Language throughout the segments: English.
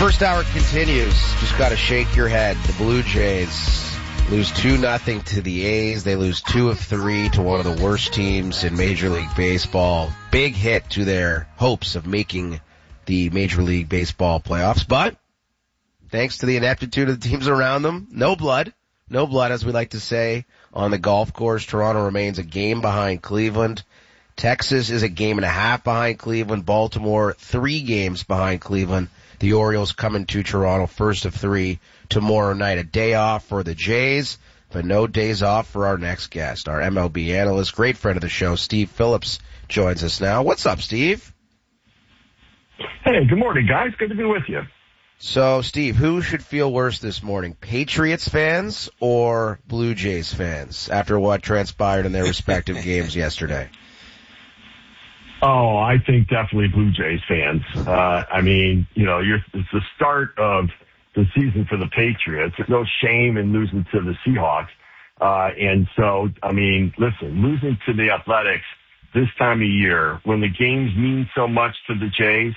First hour continues. Just got to shake your head. The Blue Jays lose 2-0 to the A's. They lose 2 of 3 to one of the worst teams in Major League Baseball. Big hit to their hopes of making the Major League Baseball playoffs. But thanks to the ineptitude of the teams around them, no blood, as we like to say on the golf course. Toronto remains a game behind Cleveland. Texas is a game and a half behind Cleveland. Baltimore 3 games behind Cleveland. The Orioles coming to Toronto first of 3 tomorrow night. A day off for the Jays, but no days off for our next guest. Our MLB analyst, great friend of the show, Steve Phillips, joins us now. What's up, Steve? Hey, good morning, guys. Good to be with you. So, Steve, who should feel worse this morning, Patriots fans or Blue Jays fans, after what transpired in their respective games yesterday? Oh, I think definitely Blue Jays fans. It's the start of the season for the Patriots. There's no shame in losing to the Seahawks. Losing to the Athletics this time of year when the games mean so much to the Jays,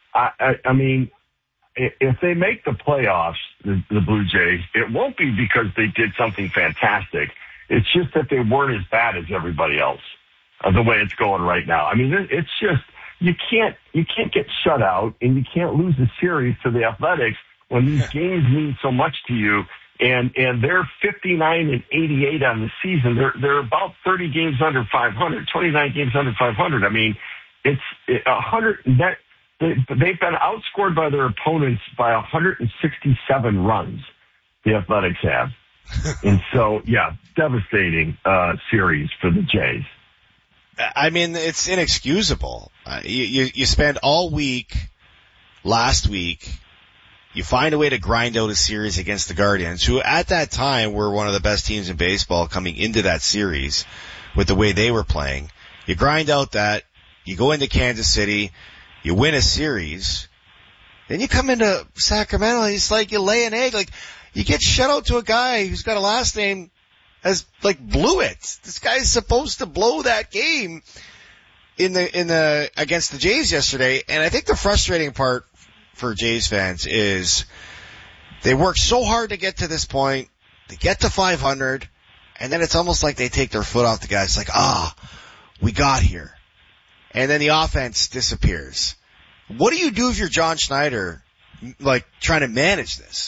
if they make the playoffs, the Blue Jays, it won't be because they did something fantastic. It's just that they weren't as bad as everybody else. The way it's going right now. It's just, you can't get shut out and you can't lose a series to the Athletics when these games mean so much to you. And they're 59-88 on the season. They're about 30 games under 500, 29 games under 500. It's 100 net. They've been outscored by their opponents by 167 runs. The Athletics have. And so, devastating, series for the Jays. It's inexcusable. You spend all week, last week, you find a way to grind out a series against the Guardians, who at that time were one of the best teams in baseball coming into that series with the way they were playing. You grind out that, you go into Kansas City, you win a series, then you come into Sacramento, and it's like you lay an egg, like you get shut out to a guy who's got a last name blew it. This guy's supposed to blow that game against the Jays yesterday. And I think the frustrating part for Jays fans is they work so hard to get to this point. They get to 500 and then it's almost like they take their foot off the gas. It's like, we got here. And then the offense disappears. What do you do if you're John Schneider, trying to manage this?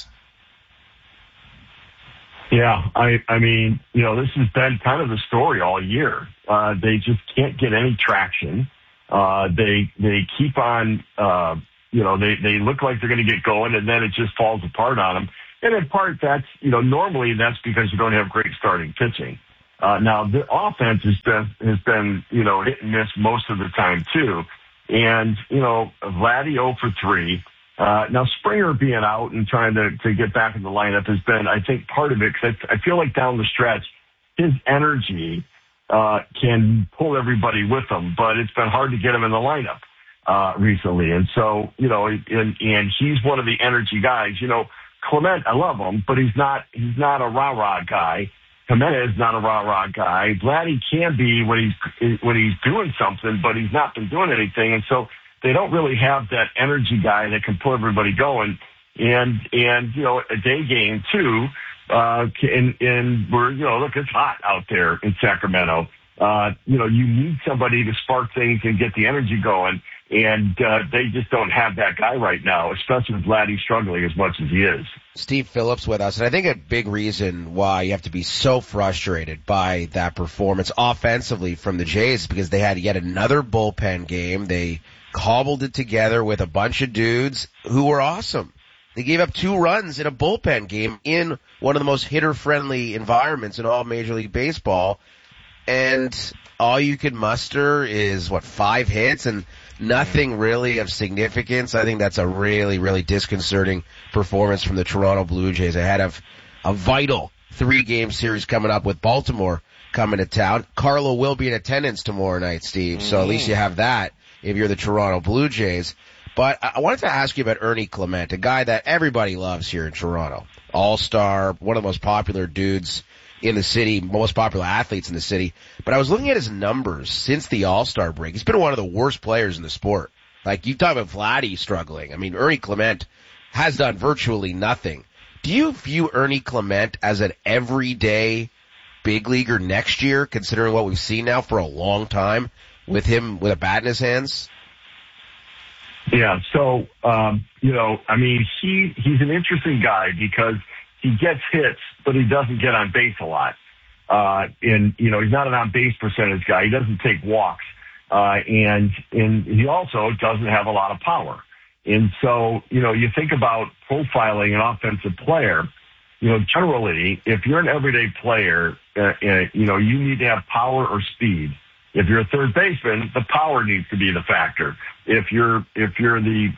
Yeah, this has been kind of the story all year. They just can't get any traction. They keep on, they look like they're going to get going and then it just falls apart on them. And in part that's, normally that's because you don't have great starting pitching. Now the offense has been, hit and miss most of the time too. And, Vladdy 0 for 3. Now Springer being out and trying to get back in the lineup has been, I think, part of it, because I feel like down the stretch, his energy, can pull everybody with him, but it's been hard to get him in the lineup, recently. And so, and he's one of the energy guys. Clement, I love him, but he's not a rah-rah guy. Jimenez is not a rah-rah guy. Vladdy can be when he's doing something, but he's not been doing anything. And so, they don't really have that energy guy that can pull everybody going. And a day game too, and we're, look, it's hot out there in Sacramento. You need somebody to spark things and get the energy going. And, they just don't have that guy right now, especially with Vladdy struggling as much as he is. Steve Phillips with us. And I think a big reason why you have to be so frustrated by that performance offensively from the Jays is because they had yet another bullpen game. They cobbled it together with a bunch of dudes who were awesome. They gave up 2 runs in a bullpen game in one of the most hitter-friendly environments in all Major League Baseball. And all you could muster is, 5 hits and nothing really of significance. I think that's a really, really disconcerting performance from the Toronto Blue Jays ahead of a vital 3-game series coming up with Baltimore coming to town. Carlo will be in attendance tomorrow night, Steve, so at least you have that if you're the Toronto Blue Jays. But I wanted to ask you about Ernie Clement, a guy that everybody loves here in Toronto. All-star, one of the most popular dudes in the city, most popular athletes in the city. But I was looking at his numbers since the All-Star break. He's been one of the worst players in the sport. You talk about Vladdy struggling. Ernie Clement has done virtually nothing. Do you view Ernie Clement as an everyday big leaguer next year, considering what we've seen now for a long time with him with a bat in his hands? Yeah. So, he's an interesting guy because he gets hits, but he doesn't get on base a lot. He's not an on base percentage guy. He doesn't take walks. And he also doesn't have a lot of power. And so, you think about profiling an offensive player, generally, if you're an everyday player, you need to have power or speed. If you're a third baseman, the power needs to be the factor. If you're the,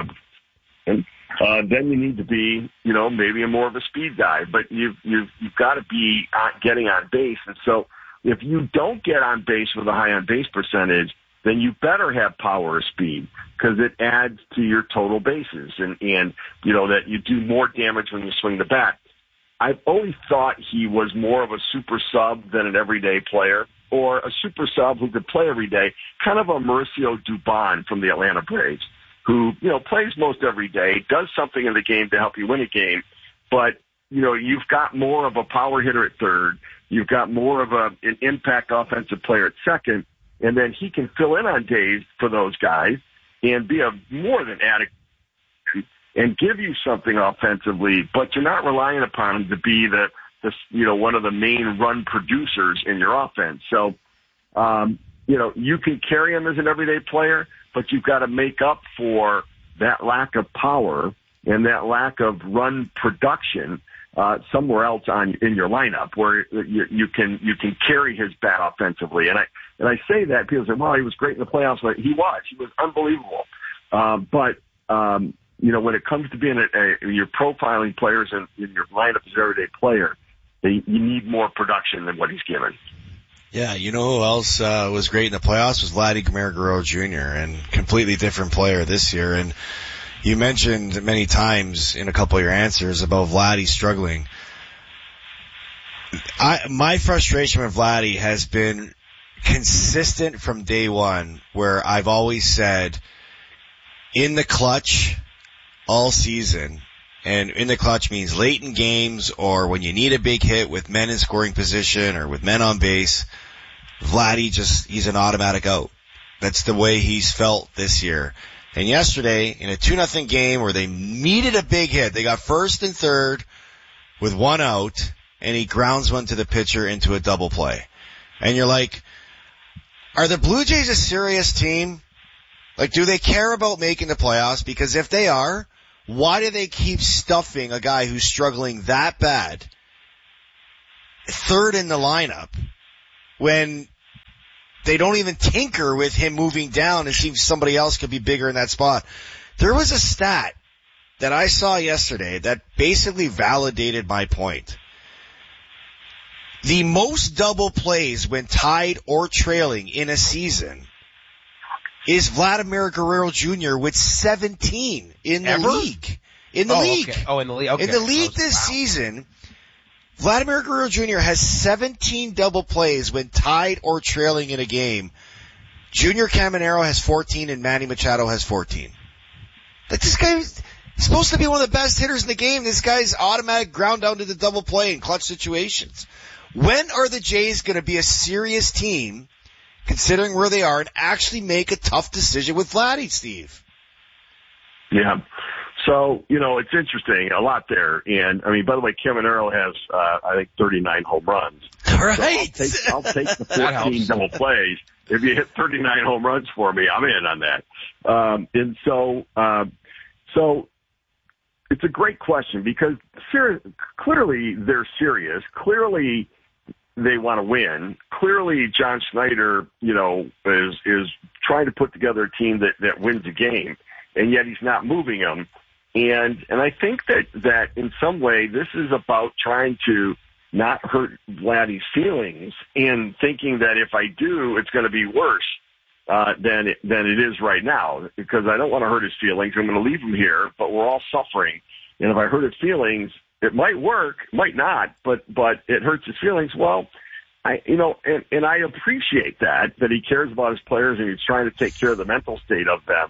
then you need to be, maybe more of a speed guy, but you've got to be getting on base. And so if you don't get on base with a high on base percentage, then you better have power or speed because it adds to your total bases and that you do more damage when you swing the bat. I've always thought he was more of a super sub than an everyday player, or a super sub who could play every day, kind of a Mauricio Dubon from the Atlanta Braves, who, plays most every day, does something in the game to help you win a game, but, you've got more of a power hitter at third, you've got more of an impact offensive player at second, and then he can fill in on days for those guys and be a more than adequate and give you something offensively, but you're not relying upon him to be the one of the main run producers in your offense. So, you can carry him as an everyday player, but you've got to make up for that lack of power and that lack of run production somewhere else in your lineup where you can carry his bat offensively. And I say that people say, well, he was great in the playoffs. But he was unbelievable. But when it comes to being you're profiling players in your lineup as an everyday player, you need more production than what he's given. Yeah, you know who else was great in the playoffs was Vladimir Guerrero Jr. and completely different player this year. And you mentioned many times in a couple of your answers about Vladdy struggling. My frustration with Vladdy has been consistent from day one, where I've always said in the clutch all season, and in the clutch means late in games or when you need a big hit with men in scoring position or with men on base, Vladdy he's an automatic out. That's the way he's felt this year. And yesterday, in a 2-0 game where they needed a big hit, they got first and third with one out, and he grounds one to the pitcher into a double play. And you're like, are the Blue Jays a serious team? Like, do they care about making the playoffs? Because if they are, why do they keep stuffing a guy who's struggling that bad third in the lineup when they don't even tinker with him moving down and see if somebody else could be bigger in that spot? There was a stat that I saw yesterday that basically validated my point. The most double plays when tied or trailing in a season is Vladimir Guerrero Jr. with 17 in the league. In the league. Okay. Oh, in the league. Okay. In the league this season, Vladimir Guerrero Jr. has 17 double plays when tied or trailing in a game. Junior Caminero has 14 and Manny Machado has 14. Like, this guy is supposed to be one of the best hitters in the game. This guy's automatic ground down to the double play in clutch situations. When are the Jays going to be a serious team, considering where they are, and actually make a tough decision with Vladdy, Steve? Yeah. So, it's interesting, a lot there. And, by the way, Caminero has, I think, 39 home runs. Right. So I'll take the 14 double plays. If you hit 39 home runs for me, I'm in on that. So it's a great question because clearly they're serious. Clearly they want to win. Clearly John Schneider, is trying to put together a team that wins a game, and yet he's not moving them. And I think that in some way this is about trying to not hurt Vladdy's feelings and thinking that if I do, it's going to be worse than it is right now, because I don't want to hurt his feelings. I'm going to leave him here, but we're all suffering. And if I hurt his feelings, it might work, might not, but it hurts his feelings. Well, I appreciate that he cares about his players and he's trying to take care of the mental state of them.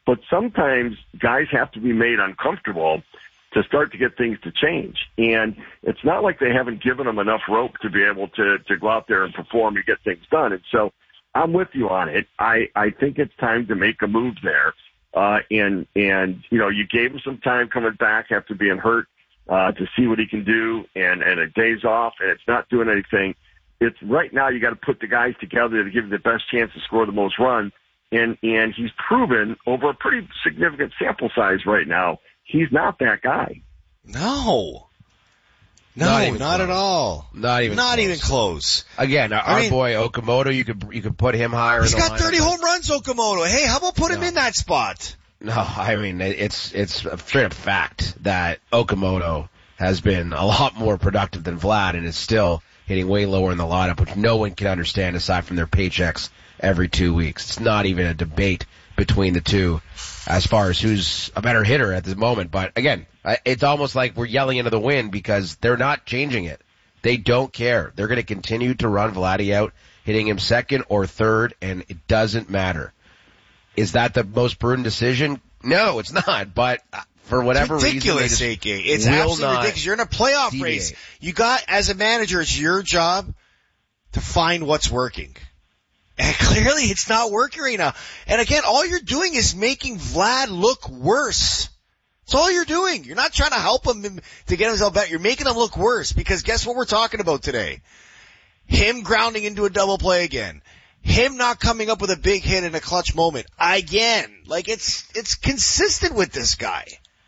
But sometimes guys have to be made uncomfortable to start to get things to change. And it's not like they haven't given them enough rope to be able to go out there and perform and get things done. And so I'm with you on it. I think it's time to make a move there. And, you know, you gave him some time coming back after being hurt, to see what he can do and a days off, and it's not doing anything. It's right now you got to put the guys together to give you the best chance to score the most runs. And he's proven over a pretty significant sample size right now, he's not that guy. No, not at all. Not even close. Again, our boy Okamoto, you could put him higher. He's got 30 home runs, Okamoto. Hey, how about put him in that spot? No, I mean, it's a straight up fact that Okamoto has been a lot more productive than Vlad and is still hitting way lower in the lineup, which no one can understand aside from their paychecks every 2 weeks. It's not even a debate between the two as far as who's a better hitter at this moment. But again, it's almost like we're yelling into the wind because they're not changing it. They don't care. They're going to continue to run Vladdy out, hitting him second or third, and it doesn't matter. Is that the most prudent decision? No, it's not. But for whatever ridiculous, reason, AK. It's absolutely ridiculous. You're in a playoff race. You got, as a manager, it's your job to find what's working. And clearly it's not working right now. And again, all you're doing is making Vlad look worse. That's all you're doing. You're not trying to help him to get himself better. You're making him look worse because guess what we're talking about today? Him grounding into a double play again. Him not coming up with a big hit in a clutch moment again. Like it's consistent with this guy.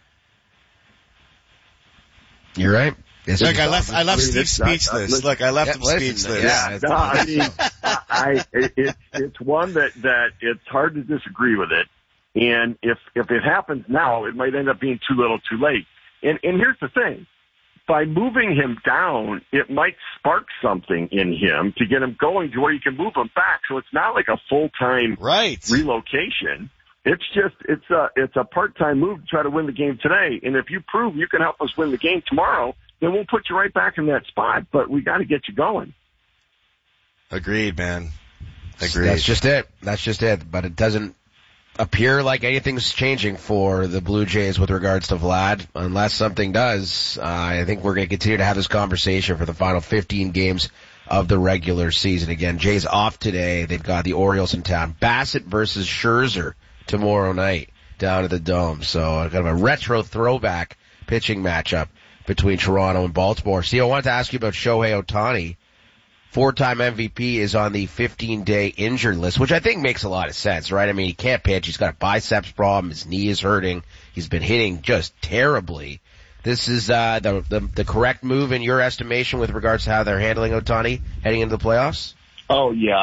You're right. Look, I left Steve speechless. Look, I left him speechless. Yeah, no, I mean, it's one that it's hard to disagree with it. And if it happens now, it might end up being too little, too late. And here's the thing. By moving him down, it might spark something in him to get him going to where you can move him back. So it's not like a full-time relocation. It's just, it's a part-time move to try to win the game today. And if you prove you can help us win the game tomorrow, then we'll put you right back in that spot. But we got to get you going. Agreed, man. Agreed. That's just it. But it doesn't appear like anything's changing for the Blue Jays with regards to Vlad. Unless something does, I think we're going to continue to have this conversation for the final 15 games of the regular season. Again, Jays off today. They've got the Orioles in town. Bassett versus Scherzer tomorrow night down at the Dome. So kind of a retro throwback pitching matchup between Toronto and Baltimore. Steve, I wanted to ask you about Shohei Ohtani. 4-time MVP is on the 15-day injured list, which I think makes a lot of sense, right? I mean, he can't pitch. He's got a biceps problem. His knee is hurting. He's been hitting just terribly. This is the correct move in your estimation with regards to how they're handling Ohtani heading into the playoffs? Oh, yeah.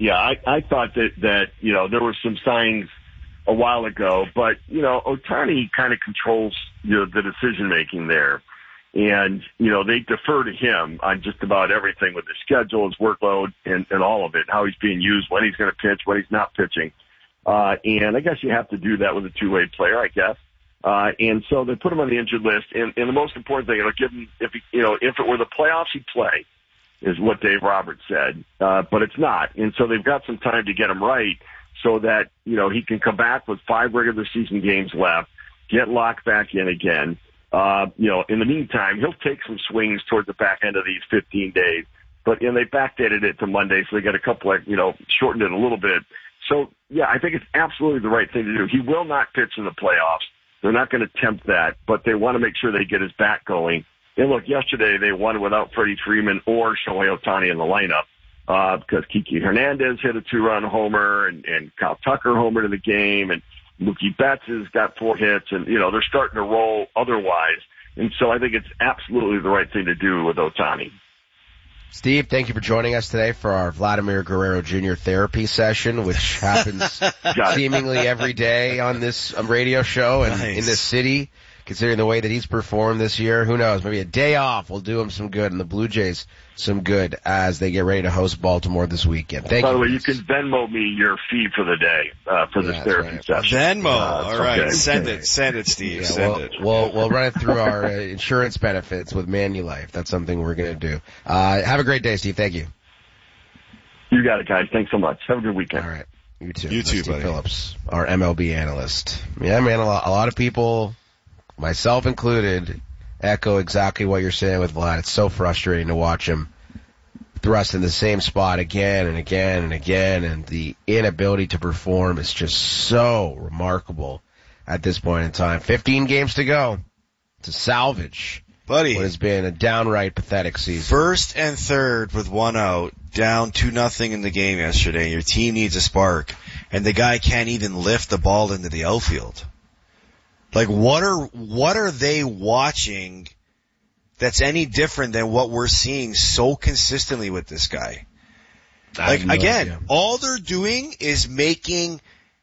I thought that, you know, there were some signs a while ago, but, you know, Ohtani kind of controls, you know, the decision-making there. And, you know, they defer to him on just about everything with his schedule, his workload, and all of it, how he's being used, when he's going to pitch, when he's not pitching. And I guess you have to do that with a two-way player, I guess. And so they put him on the injured list. And the most important thing, it'll give him, if it were the playoffs, he'd play, is what Dave Roberts said. But it's not. And so they've got some time to get him right so that, you know, he can come back with 5 regular season games left, get locked back in again. You know, in the meantime, he'll take some swings towards the back end of these 15 days. But, they backdated it to Monday, so they got a couple of, shortened it a little bit. So, yeah, I think it's absolutely the right thing to do. He will not pitch in the playoffs. They're not going to tempt that, but they want to make sure they get his back going. And look, yesterday they won without Freddie Freeman or Shohei Ohtani in the lineup, because Kiki Hernandez hit a 2-run homer and Kyle Tucker homered in the game, and Mookie Betts has got 4 hits, and, they're starting to roll otherwise. And so I think it's absolutely the right thing to do with Ohtani. Steve, thank you for joining us today for our Vladimir Guerrero Jr. therapy session, which happens seemingly every day on this radio show and in this city. Considering the way that he's performed this year, who knows? Maybe a day off will do him some good, and the Blue Jays some good as they get ready to host Baltimore this weekend. Thank you. By the way, you can Venmo me your fee for the day for this therapy session. Venmo, all right. Okay. Send it, Steve. Send it. We'll run it through our insurance benefits with Manulife. That's something we're going to do. Have a great day, Steve. Thank you. You got it, guys. Thanks so much. Have a good weekend. All right. You too. You too, Steve buddy. Phillips, our MLB analyst. Yeah, man, a lot of people, myself included, echo exactly what you're saying with Vlad. It's so frustrating to watch him thrust in the same spot again and again and again, and the inability to perform is just so remarkable at this point in time. 15 games to go to salvage Buddy, what has been a downright pathetic season. first and third with one out, down 2-0 in the game yesterday. Your team needs a spark, and the guy can't even lift the ball into the outfield. Like, what are they watching that's any different than what we're seeing so consistently with this guy? Like, again, all they're doing is making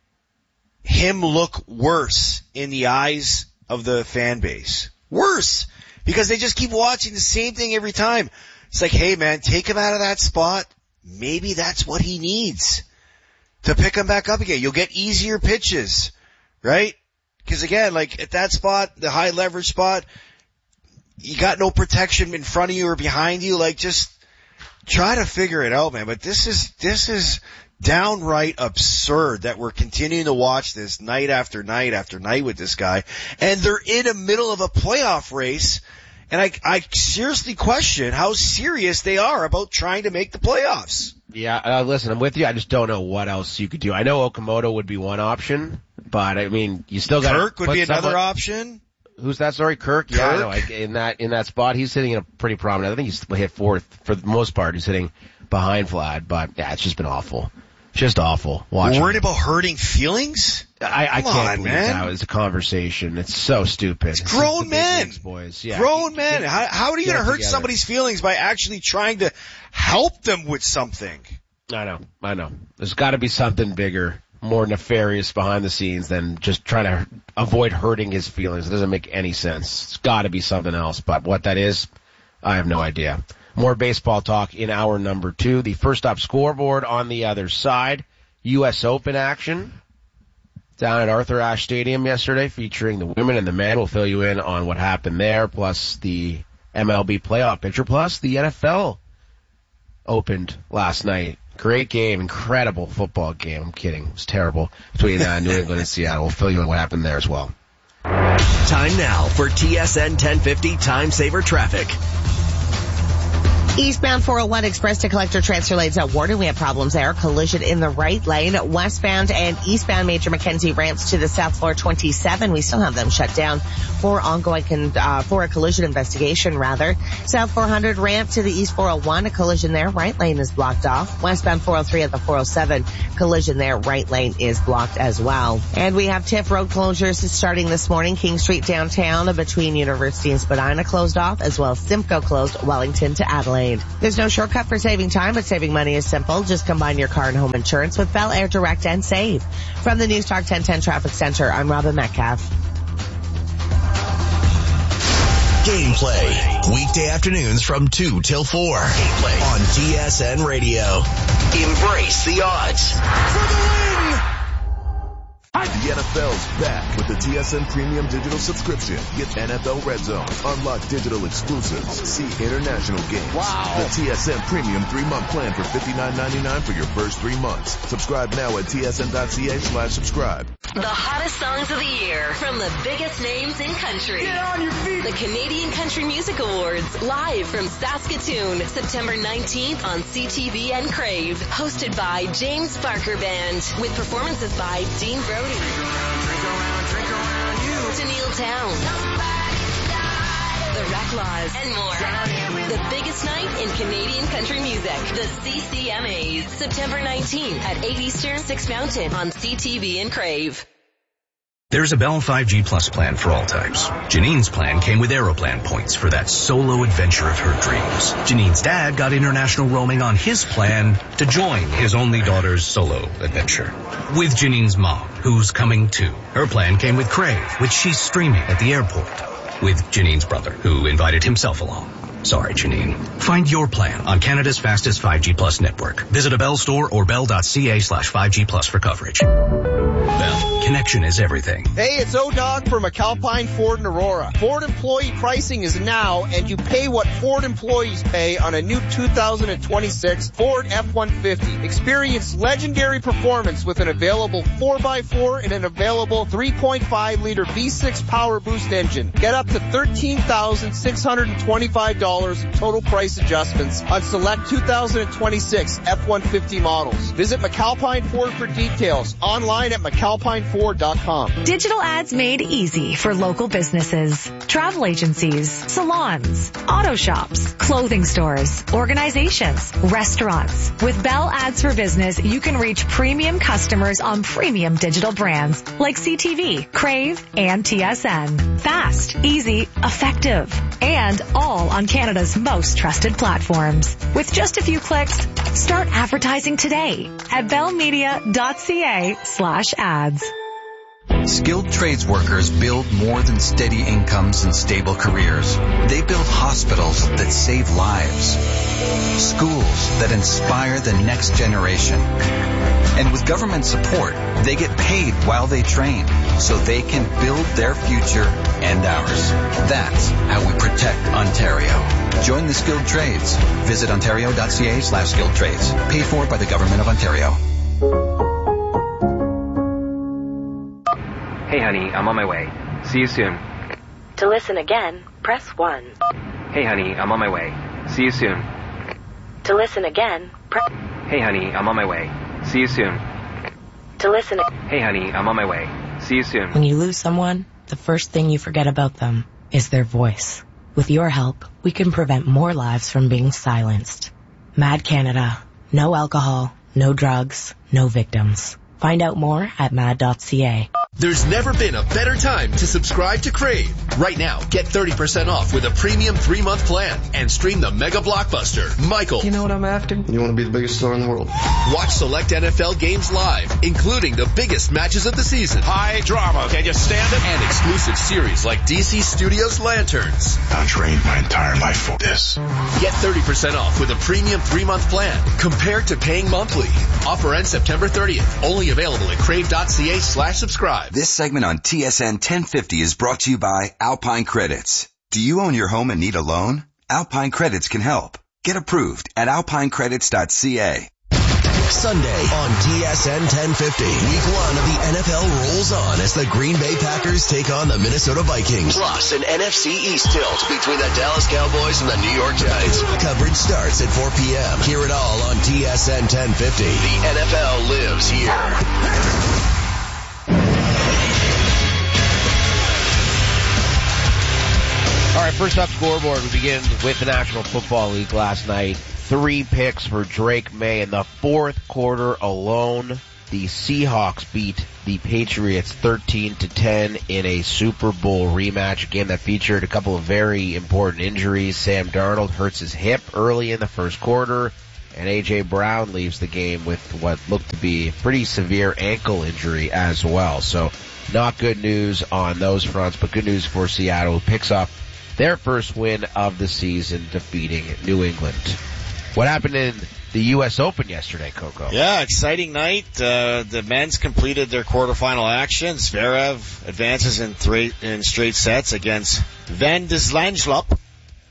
him look worse in the eyes of the fan base. Worse. Because they just keep watching the same thing every time. It's like, hey man, take him out of that spot. Maybe that's what he needs to pick him back up again. You'll get easier pitches, right? Because again, like at that spot, the high leverage spot, you got no protection in front of you or behind you. Like just try to figure it out, man. But this is downright absurd that we're continuing to watch this night after night after night with this guy. And they're in the middle of a playoff race. And I seriously question how serious they are about trying to make the playoffs. Yeah, listen, I'm with you. I just don't know what else you could do. I know Okamoto would be one option, but I mean, you still got Kirk would be another option. Who's that? Sorry, Kirk. Yeah, I know. In that spot, he's sitting in a pretty prominent. I think he's hit fourth for the most part. He's sitting behind Vlad, but yeah, it's just been awful. Just awful. Watching. Worried about hurting feelings? I can't believe that was a conversation. It's so stupid. It's grown men. Boys. Yeah. Grown men. How are you going to hurt somebody's feelings by actually trying to help them with something? I know. There's got to be something bigger, more nefarious behind the scenes than just trying to avoid hurting his feelings. It doesn't make any sense. It's got to be something else. But what that is, I have no idea. More baseball talk in hour number 2. The first up scoreboard on the other side. U.S. Open action down at Arthur Ashe Stadium yesterday featuring the women and the men. We'll fill you in on what happened there, plus the MLB playoff picture, plus the NFL opened last night. Great game, incredible football game. I'm kidding. It was terrible between New England and Seattle. We'll fill you in what happened there as well. Time now for TSN 1050 Time Saver Traffic. Eastbound 401 Express to Collector transfer lanes at Warden. We have problems there. Collision in the right lane. Westbound and eastbound Major Mackenzie ramps to the South Floor 27. We still have them shut down for ongoing, for a collision investigation rather. South 400 ramp to the East 401. A collision there. Right lane is blocked off. Westbound 403 at the 407. Collision there. Right lane is blocked as well. And we have TIF road closures starting this morning. King Street downtown between University and Spadina closed off, as well as Simcoe closed Wellington to Adelaide. There's no shortcut for saving time, but saving money is simple. Just combine your car and home insurance with Bel Air Direct and save. From the News Talk 1010 Traffic Center, I'm Robin Metcalf. Gameplay. Weekday afternoons from 2 till 4. Gameplay on TSN Radio. Embrace the odds. For the win! The NFL's back with the TSN Premium Digital subscription. Get NFL Red Zone, unlock digital exclusives, see international games. Wow. The TSN Premium 3-month plan for $59.99 for your first 3 months. Subscribe now at tsn.ca/subscribe. The hottest songs of the year from the biggest names in country. Get on your feet. The Canadian Country Music Awards, live from Saskatoon, September 19th on CTV and Crave. Hosted by James Barker Band, with performances by Dean Brody, Tennille Town, The Reclaws, and more. The biggest night in Canadian country music. The CCMAs. September 19th at 8 Eastern, 6 Mountain on CTV and Crave. There's a Bell 5G Plus plan for all types. Janine's plan came with Aeroplan points for that solo adventure of her dreams. Janine's dad got international roaming on his plan to join his only daughter's solo adventure. With Janine's mom, who's coming too. Her plan came with Crave, which she's streaming at the airport. With Janine's brother, who invited himself along. Sorry, Janine. Find your plan on Canada's fastest 5G Plus network. Visit a Bell store or bell.ca/5G Plus for coverage. Bell, connection is everything. Hey, it's O-Dog from McAlpine Ford in Aurora. Ford employee pricing is now, and you pay what Ford employees pay on a new 2026 Ford F-150. Experience legendary performance with an available 4x4 and an available 3.5-liter V6 Power Boost engine. Get up to $13,625 in total price adjustments on select 2026 F-150 models. Visit McAlpine Ford for details. Online at McAlpineFord.com. Digital ads made easy for local businesses, travel agencies, salons, auto shops, clothing stores, organizations, restaurants. With Bell Ads for Business, you can reach premium customers on premium digital brands like CTV, Crave, and TSN. Fast, easy, effective, and all on Canada's most trusted platforms. With just a few clicks, start advertising today at bellmedia.ca/ads. Skilled trades workers build more than steady incomes and stable careers. They build hospitals that save lives, schools that inspire the next generation. And with government support, they get paid while they train so they can build their future and ours. That's how we protect Ontario. Join the skilled trades. Visit ontario.ca/skilled trades. Paid for by the Government of Ontario. Hey honey, I'm on my way. See you soon. To listen again, press 1. Hey honey, I'm on my way. See you soon. To listen again, press... Hey honey, I'm on my way. See you soon. To listen... Hey honey, I'm on my way. See you soon. When you lose someone, the first thing you forget about them is their voice. With your help, we can prevent more lives from being silenced. Mad Canada. No alcohol, no drugs, no victims. Find out more at mad.ca. There's never been a better time to subscribe to Crave. Right now, get 30% off with a premium 3-month plan and stream the mega blockbuster, Michael. You know what I'm after? You want to be the biggest star in the world. Watch select NFL games live, including the biggest matches of the season. High drama. Can you stand it? And exclusive series like DC Studios Lanterns. I trained my entire life for this. Get 30% off with a premium 3-month plan compared to paying monthly. Offer ends September 30th. Only available at crave.ca/subscribe. This segment on TSN 1050 is brought to you by Alpine Credits. Do you own your home and need a loan? Alpine Credits can help. Get approved at alpinecredits.ca. Sunday on TSN 1050. Week 1 of the NFL rolls on as the Green Bay Packers take on the Minnesota Vikings. Plus an NFC East tilt between the Dallas Cowboys and the New York Giants. Coverage starts at 4 p.m. Hear it all on TSN 1050. The NFL lives here. All right, first up scoreboard, we begin with the National Football League last night. 3 picks for Drake May in the fourth quarter alone. The Seahawks beat the Patriots 13-10 in a Super Bowl rematch, a game that featured a couple of very important injuries. Sam Darnold hurts his hip early in the first quarter, and A.J. Brown leaves the game with what looked to be a pretty severe ankle injury as well. So not good news on those fronts, but good news for Seattle, who picks up their first win of the season, defeating New England. What happened in the U.S. Open yesterday, Coco? Yeah, exciting night. The men's completed their quarterfinal action. Zverev advances in straight sets against Van de Zlanjlop.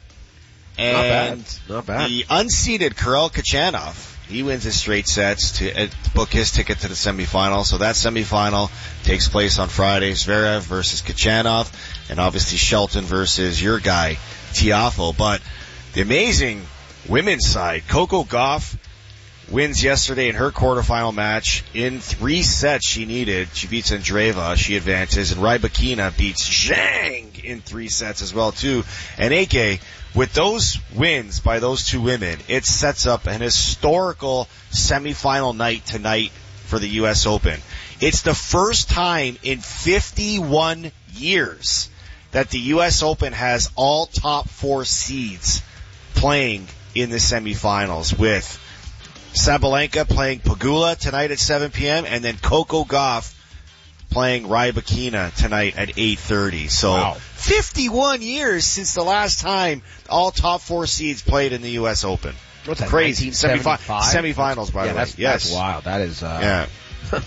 And Not bad. The unseeded Kirill Khachanov, he wins his straight sets to book his ticket to the semifinal. So that semifinal takes place on Friday. Zverev versus Khachanov, and obviously Shelton versus your guy, Tiafoe. But the amazing women's side, Coco Gauff wins yesterday in her quarterfinal match. In 3 sets she needed. She beats Andreeva. She advances. And Rybakina beats Zhang in 3 sets as well, too. And AK, with those wins by those 2 women, it sets up an historical semifinal night tonight for the U.S. Open. It's the first time in 51 years that the U.S. Open has all top 4 seeds playing in the semifinals, with Sabalenka playing Pegula tonight at 7 p.m. and then Coco Gauff playing Rybakina tonight at 8:30. So wow. 51 years since the last time all top 4 seeds played in the U.S. Open. What's that, crazy. Semifinals, by the way. That's wild. That is,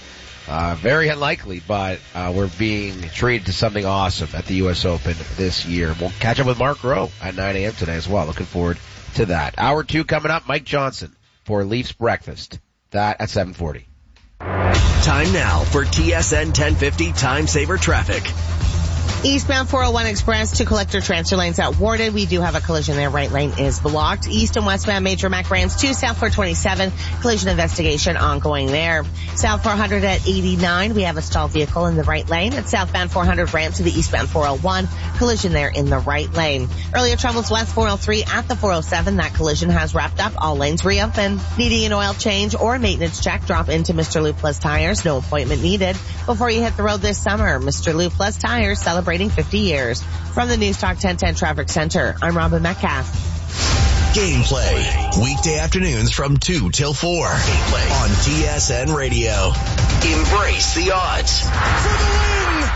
Very unlikely, but we're being treated to something awesome at the U.S. Open this year. We'll catch up with Mark Rowe at 9 a.m. today as well. Looking forward to that. Hour 2 coming up. Mike Johnson for Leafs Breakfast. That at 7:40. Time now for TSN 1050 Time Saver Traffic. Eastbound 401 Express to collector transfer lanes at Warden. We do have a collision there. Right lane is blocked. East and westbound Major Mac Ramps to South 427. Collision investigation ongoing there. South 400 at 89. We have a stalled vehicle in the right lane. At southbound 400 ramp to the eastbound 401. Collision there in the right lane. Earlier troubles west 403 at the 407. That collision has wrapped up. All lanes reopened. Needing an oil change or maintenance check? Drop into Mr. Lou Plus Tires. No appointment needed. Before you hit the road this summer, Mr. Lou Plus Tires celebrating 50 years. From the News Talk 1010 Traffic Center, I'm Robin Metcalf. Gameplay. Weekday afternoons from 2 till 4. Gameplay on TSN Radio. Embrace the odds. For the win!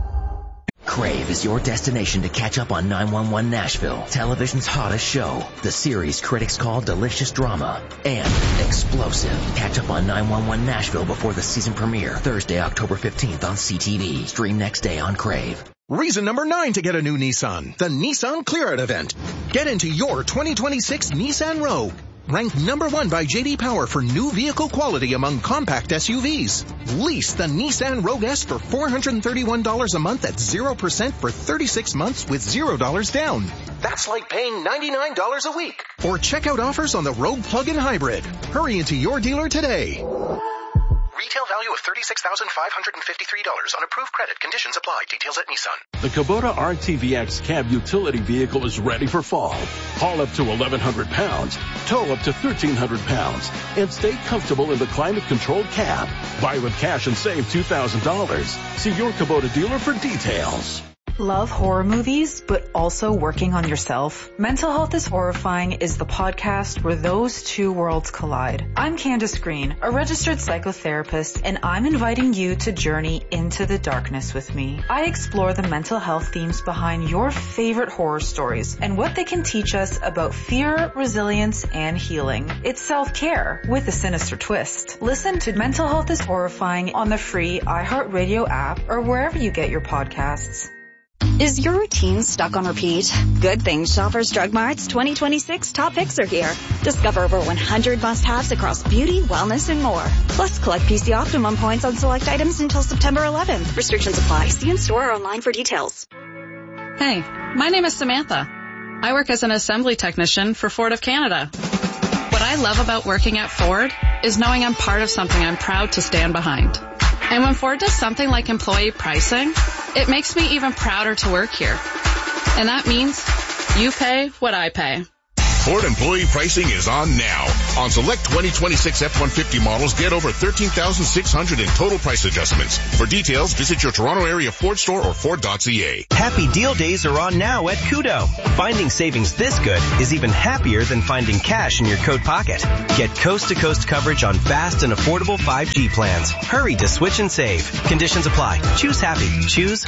Crave is your destination to catch up on 911 Nashville, television's hottest show. The series critics call delicious drama and explosive. Catch up on 911 Nashville before the season premiere, Thursday, October 15th on CTV. Stream next day on Crave. Reason number 9 to get a new Nissan, the Nissan Clear Out event. Get into your 2026 Nissan Rogue. Ranked number 1 by J.D. Power for new vehicle quality among compact SUVs. Lease the Nissan Rogue S for $431 a month at 0% for 36 months with $0 down. That's like paying $99 a week. Or check out offers on the Rogue Plug-in Hybrid. Hurry into your dealer today. Retail value of $36,553 on approved credit. Conditions apply. Details at Nissan. The Kubota RTVX cab utility vehicle is ready for fall. Haul up to 1,100 pounds, tow up to 1,300 pounds, and stay comfortable in the climate-controlled cab. Buy with cash and save $2,000. See your Kubota dealer for details. Love horror movies, but also working on yourself? Mental Health is Horrifying is the podcast where those two worlds collide. I'm Candace Green, a registered psychotherapist, and I'm inviting you to journey into the darkness with me. I explore the mental health themes behind your favorite horror stories and what they can teach us about fear, resilience, and healing. It's self-care with a sinister twist. Listen to Mental Health is Horrifying on the free iHeartRadio app or wherever you get your podcasts. Is your routine stuck on repeat? Good thing Shoppers Drug Mart's 2026 top picks are here. Discover over 100 must-haves across beauty, wellness, and more. Plus, collect PC Optimum points on select items until September 11th. Restrictions apply. See in store or online for details. Hey, my name is Samantha. I work as an assembly technician for Ford of Canada. What I love about working at Ford is knowing I'm part of something I'm proud to stand behind. And when Ford does something like employee pricing, it makes me even prouder to work here. And that means you pay what I pay. Ford employee pricing is on now. On select 2026 F-150 models, get over $13,600 in total price adjustments. For details, visit your Toronto area Ford store or Ford.ca. Happy deal days are on now at Kudo. Finding savings this good is even happier than finding cash in your coat pocket. Get coast-to-coast coverage on fast and affordable 5G plans. Hurry to switch and save. Conditions apply. Choose happy. Choose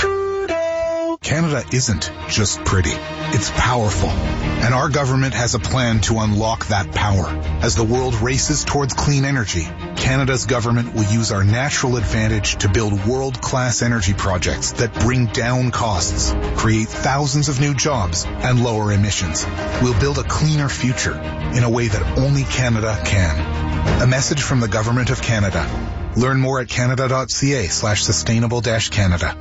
Kudo. Canada isn't just pretty. It's powerful. And our government has a plan to unlock that power. As the world races towards clean energy, Canada's government will use our natural advantage to build world-class energy projects that bring down costs, create thousands of new jobs, and lower emissions. We'll build a cleaner future in a way that only Canada can. A message from the Government of Canada. Learn more at canada.ca/sustainable-Canada.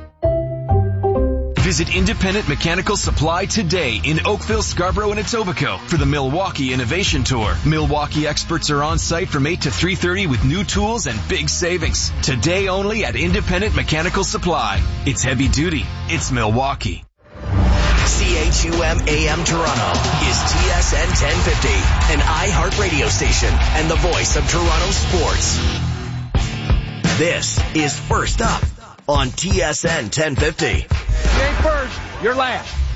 Visit Independent Mechanical Supply today in Oakville, Scarborough, and Etobicoke for the Milwaukee Innovation Tour. Milwaukee experts are on site from 8 to 3:30 with new tools and big savings. Today only at Independent Mechanical Supply. It's heavy duty. It's Milwaukee. CHUM AM Toronto is TSN 1050, an iHeart radio station and the voice of Toronto sports. This is First Up on TSN 1050. You ain't first, you're last.